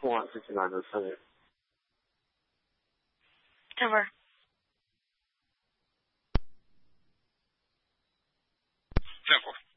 我自己懒得分。 这会儿。 这会儿。